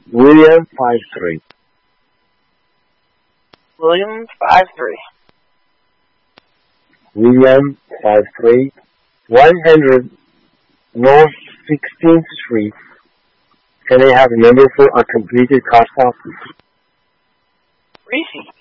William 53. William 53. William 53. 100 North 16th Street. Can I have a number for a completed car stop? Reese.